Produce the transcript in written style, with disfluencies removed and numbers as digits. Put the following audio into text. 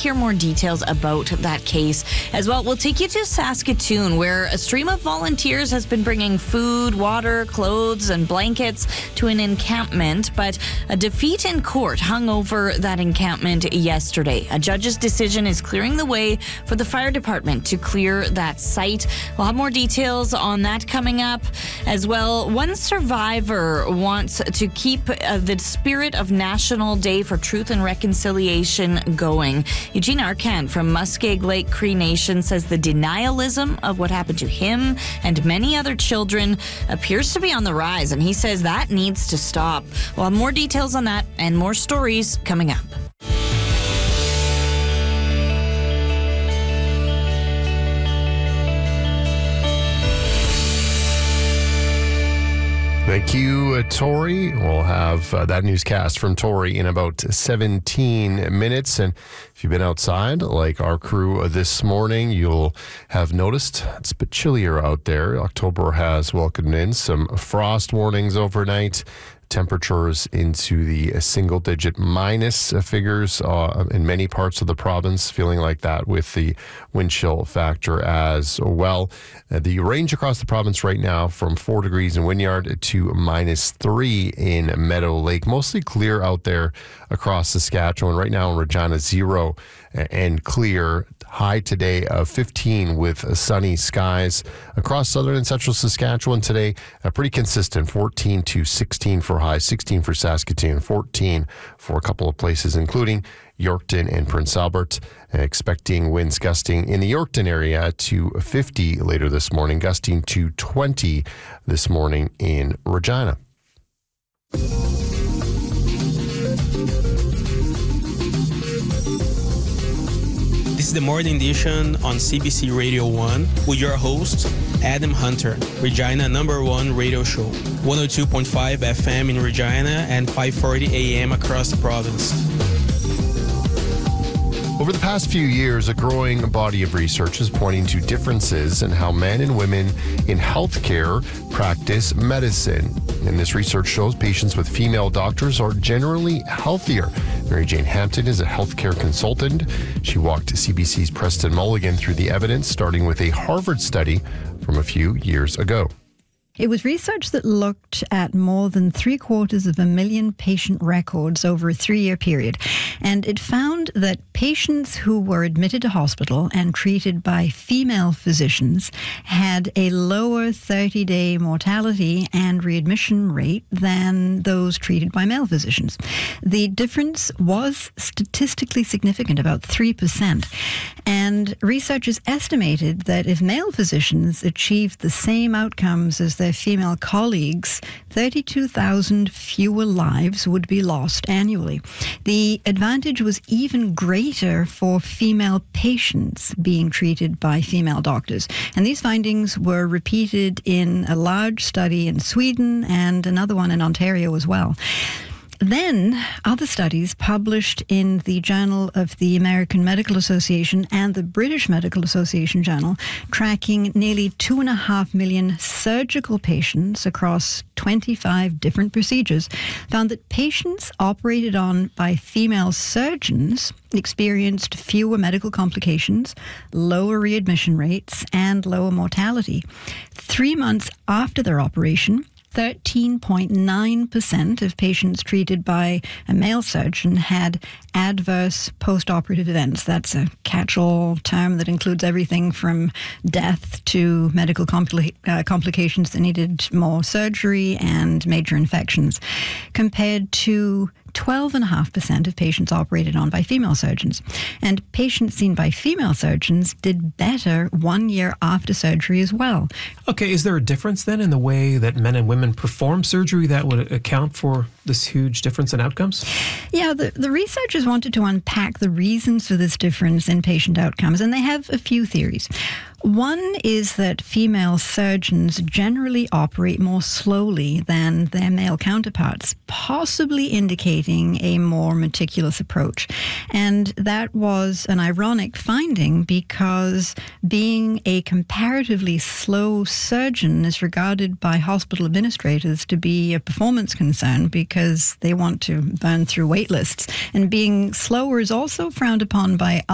hear more details about that case as well. We'll take you to Saskatoon, where a stream of volunteers has been bringing food, water, clothes, and blankets to an encampment, but a defeat in court hung over that encampment yesterday. A judge's decision is clearing the way for the fire department to clear that site. We'll have more details on that coming up as well. One survivor wants to keep the spirit of National Day for Truth and Reconciliation going. Eugene Arcand from Muskeg Lake Cree Nation says the denialism of what happened to him and many other children appears to be on the rise, and he says that needs to stop. We'll have more details on that and more stories coming up. Thank you, Tori. We'll have that newscast from Tori in about 17 minutes. And if you've been outside, like our crew this morning, you'll have noticed it's a bit chillier out there. October has welcomed in some frost warnings overnight. Temperatures into the single-digit minus figures in many parts of the province, feeling like that with the wind chill factor as well. The range across the province right now from 4 degrees in Wynyard to -3 in Meadow Lake. Mostly clear out there across Saskatchewan. Right now in Regina, 0 and clear. High today of 15 with sunny skies. Across southern and central Saskatchewan today, pretty consistent. 14 to 16 for high, 16 for Saskatoon, 14 for a couple of places, including Yorkton and Prince Albert. Expecting winds gusting in the Yorkton area to 50 later this morning, gusting to 20 this morning in Regina. This is the morning edition on CBC Radio 1 with your host, Adam Hunter, Regina #1 radio show. 102.5 FM in Regina and 5:40 AM across the province. Over the past few years, a growing body of research is pointing to differences in how men and women in healthcare practice medicine. And this research shows patients with female doctors are generally healthier. Mary Jane Hampton is a healthcare consultant. She walked CBC's Preston Mulligan through the evidence, starting with a Harvard study from a few years ago. It was research that looked at more than 750,000 patient records over a 3-year period. And it found that patients who were admitted to hospital and treated by female physicians had a lower 30-day mortality and readmission rate than those treated by male physicians. The difference was statistically significant, about 3%. And researchers estimated that if male physicians achieved the same outcomes as their female colleagues, 32,000 fewer lives would be lost annually. The advantage was even greater for female patients being treated by female doctors. And these findings were repeated in a large study in Sweden and another one in Ontario as well. Then, other studies published in the Journal of the American Medical Association and the British Medical Association Journal, tracking nearly 2.5 million surgical patients across 25 different procedures, found that patients operated on by female surgeons experienced fewer medical complications, lower readmission rates, and lower mortality. 3 months after their operation, 13.9% of patients treated by a male surgeon had adverse post-operative events. That's a catch-all term that includes everything from death to medical complications that needed more surgery and major infections, compared to 12.5% of patients operated on by female surgeons. And patients seen by female surgeons did better 1 year after surgery as well. Okay, is there a difference then in the way that men and women perform surgery that would account for this huge difference in outcomes? Yeah, the researchers wanted to unpack the reasons for this difference in patient outcomes, and they have a few theories. One is that female surgeons generally operate more slowly than their male counterparts, possibly indicating a more meticulous approach. And that was an ironic finding because being a comparatively slow surgeon is regarded by hospital administrators to be a performance concern because they want to burn through wait lists. And being slower is also frowned upon by